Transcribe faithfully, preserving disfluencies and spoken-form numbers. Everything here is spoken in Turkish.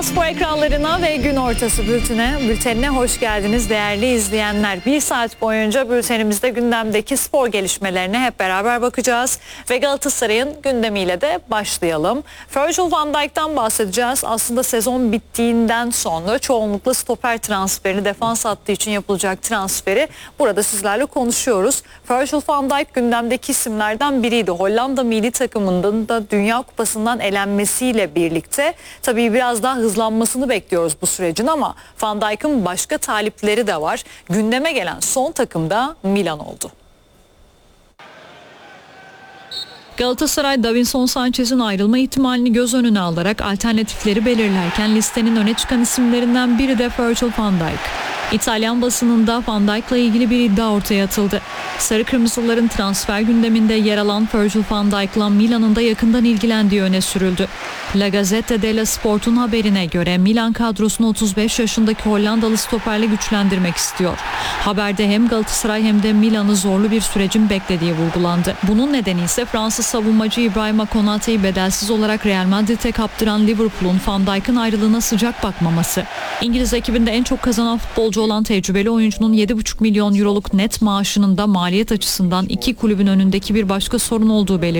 Spor ekranlarına ve gün ortası bültüne, bültenine hoş geldiniz değerli izleyenler. Bir saat boyunca bültenimizde gündemdeki spor gelişmelerine hep beraber bakacağız. Ve Galatasaray'ın gündemiyle de başlayalım. Virgil van Dijk'tan bahsedeceğiz. Aslında sezon bittiğinden sonra çoğunlukla stoper transferini, defans hattı için yapılacak transferi burada sizlerle konuşuyoruz. Virgil van Dijk gündemdeki isimlerden biriydi. Hollanda milli takımının da Dünya Kupası'ndan elenmesiyle birlikte tabii biraz daha hızlanmasını bekliyoruz bu sürecin ama Van Dijk'ın başka talipleri de var. Gündeme gelen son takım da Milan oldu. Galatasaray, Davinson Sanchez'in ayrılma ihtimalini göz önüne alarak alternatifleri belirlerken listenin öne çıkan isimlerinden biri de Virgil van Dijk. İtalyan basınında Van Dijk'la ilgili bir iddia ortaya atıldı. Sarı Kırmızıların transfer gündeminde yer alan Virgil van Dijk'la Milan'ın da yakından ilgilendiği öne sürüldü. La Gazzetta dello Sport'un haberine göre Milan kadrosunu otuz beş yaşındaki Hollandalı stoperle güçlendirmek istiyor. Haberde hem Galatasaray hem de Milan'ı zorlu bir sürecin beklediği vurgulandı. Bunun nedeni ise Fransız savunmacı İbrahima Konate'yi bedelsiz olarak Real Madrid'e kaptıran Liverpool'un Van Dijk'ın ayrılığına sıcak bakmaması. İngiliz ekibinde en çok kazanan futbolcu olan tecrübeli oyuncunun yedi buçuk milyon euroluk net maaşının da maliyet açısından iki kulübün önündeki bir başka sorun olduğu belirtildi.